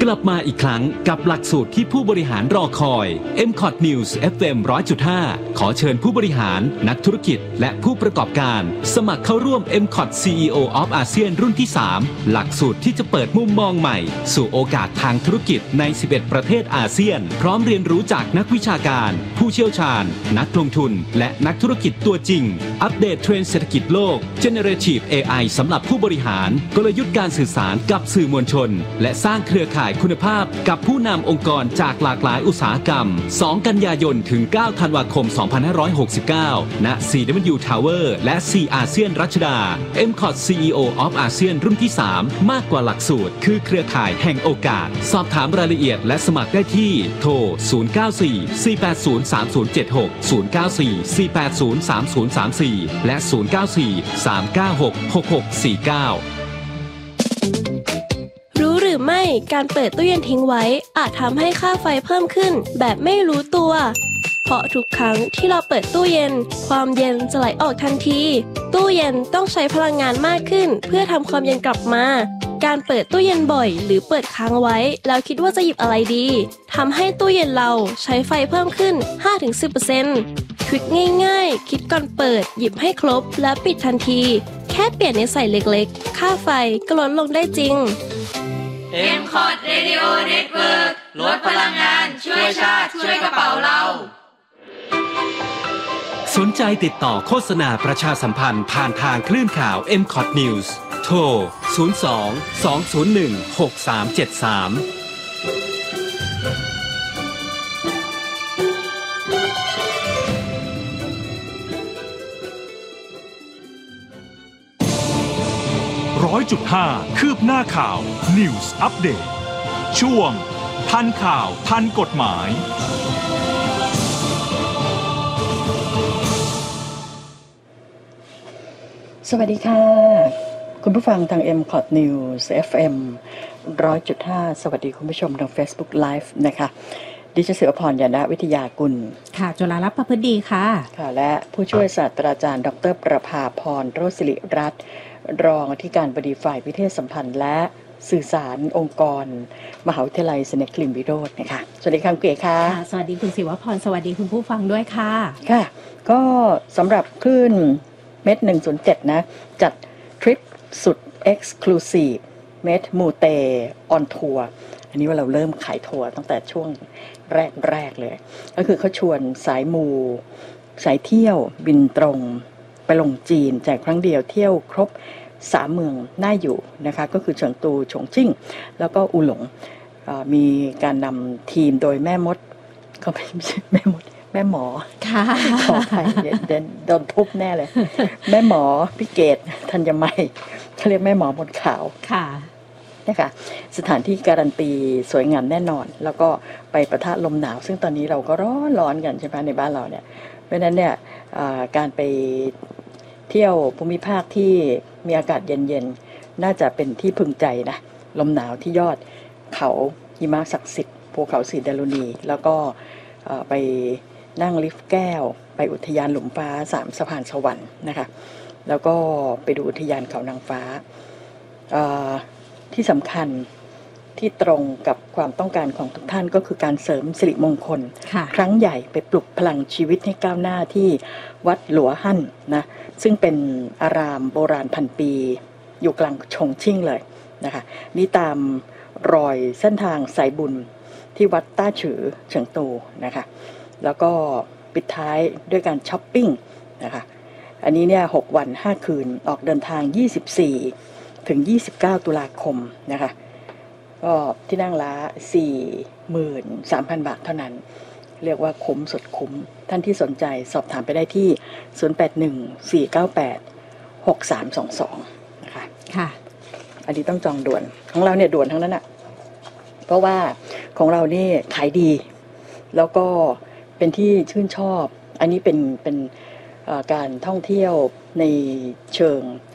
กลับมาอีกครั้งกับหลักสูตรที่ผู้บริหารรอคอย MCOT News FM 100.5 ขอเชิญผู้บริหารนักธุรกิจและผู้ประกอบการสมัครเข้าร่วม MCOT CEO of ASEAN รุ่นที่ 3 หลักสูตรที่จะเปิดมุมมองใหม่สู่โอกาสทางธุรกิจใน 11 ประเทศอาเซียนพร้อมเรียนรู้จากนักวิชาการผู้เชี่ยวชาญนักลงทุนและนักธุรกิจตัวจริงอัปเดตเทรนด์เศรษฐกิจโลก Generative AI สำหรับผู้บริหารกลยุทธ์การสื่อสารกับสื่อมวลชนและสร้างเครือข่ายคุณภาพกับผู้นำองค์กรจากหลากหลายอุตสาหกรรม 2 กันยายนถึง 9 ธันวาคม 2569 ณ CW Tower และ C อาเซียนรัชดา MCOT CEO of ASEAN รุ่นที่ 3 มากกว่าหลักสูตรคือเครือข่ายแห่งโอกาสสอบถามรายละเอียดและสมัครได้ที่โทร 094-480-3076 094-480-3034 และ 094-396-6649 รู้หรือไม่การเปิดตู้เย็นทิ้งไว้อาจทำให้ค่าไฟเพิ่มขึ้นแบบไม่รู้ตัวเพราะทุกครั้งที่เราเปิดตู้เย็นความเย็นจะไหลออกทันทีตู้เย็นต้องใช้พลังงานมากขึ้นเพื่อทำความเย็นกลับมาการเปิดตู้เย็นบ่อยหรือเปิดค้างไว้แล้วคิดว่าจะหยิบอะไรดีทำให้ตู้เย็นเราใช้ไฟเพิ่มขึ้น 5-10% ทริคง่ายๆคิดก่อนเปิดหยิบให้ครบและปิดทันทีแค่เปลี่ยนนิสัยเล็กๆค่าไฟก็ลดลงได้จริง MCOT Radio Network ลดพลังงานช่วยชาติช่วยกระเป๋าเราสนใจติดต่อโฆษณาประชาสัมพันธ์ผ่านทางคลื่นข่าว MCOT News โทร 02-201-6373 100.5 คืบหน้าข่าว News Update ช่วงทันข่าวทันกฎหมายสวัสดีค่ะคุณผู้ฟังทาง MCOT News FM 100.5 สวัสดีคุณผู้ชมทาง Facebook Live นะคะดิฉันศิวพรยานะวิทยากุลค่ะจุฬาลักษณ์ประพฤติดีค่ะค่ะและผู้ช่วยศาสตราจารย์ดร.ประภาพรโรจน์ศิริรัตน์รองอธิการบดีฝ่ายวิเทศสัมพันธ์และสื่อสารองค์กรมหาวิทยาลัยสเนกลิมวิโรจน์นะคะสวัสดีค่ะคุณเก๋ค่ะสวัสดีคุณศิวพรสวัสดีคุณผู้ฟังด้วยค่ะค่ะก็สำหรับคลื่นเม็ด107นะจัดทริปสุด Exclusive เม็ดมูเตออนทัวร์อันนี้ว่าเราเริ่มขายทัวร์ตั้งแต่ช่วงแรกเลยก็คือเขาชวนสายมูสายเที่ยวบินตรงไปลงจีนจ่ายครั้งเดียวเที่ยวครบ3เมืองน่าอยู่นะคะก็คือเฉิงตูฉงชิ่งแล้วก็อูหลงมีการนำทีมโดยแม่มดเขาไม่ใช่แม่มดแม่หมอค่ะขอใครโดนทุบแน่เลยแม่หมอพิเกตธัญมัยเขาเรียกแม่หมอบนขาวค่ะนะคะสถานที่การันตีสวยงามแน่นอนแล้วก็ไปปะทะลมหนาวซึ่งตอนนี้เราก็ร้อนกันใช่ไหมในบ้านเราเนี่ยเพราะฉะนั้นเนี่ยการไปเที่ยวภูมิภาคที่มีอากาศเย็นๆน่าจะเป็นที่พึงใจนะลมหนาวที่ยอดเขาหิมะศักดิ์สิทธิ์ภูเขาสีดารุณีแล้วก็ไปนั่งลิฟต์แก้วไปอุทยานหลุมฟ้า3สะพานสวรรค์นะคะแล้วก็ไปดูอุทยานเขานางฟ้าที่สำคัญที่ตรงกับความต้องการของทุกท่านก็คือการเสริมสิริมงคลครั้งใหญ่ไปปลุกพลังชีวิตให้ก้าวหน้าที่วัดหลัวหั่นนะซึ่งเป็นอารามโบราณพันปีอยู่กลางฉงชิ่งเลยนะคะนี่ตามรอยเส้นทางสายบุญที่วัดต้าฉือเฉิงตูนะคะแล้วก็ปิดท้ายด้วยการช้อปปิ้งนะคะอันนี้เนี่ย6 วัน 5 คืนออกเดินทาง24 ถึง 29 ตุลาคมนะคะก็ที่นั่งละ 43,000 บาทเท่านั้นเรียกว่าคุ้มสุดคุ้มท่านที่สนใจสอบถามไปได้ที่ 0814986322 นะคะค่ะอันนี้ต้องจองด่วนของเราเนี่ยด่วนทั้งนั้นอะเพราะว่าของเรานี่ขายดีแล้วก็เป็นที่ชื่นชอบอันนี้เป็นการท่องเที่ยวในเชิง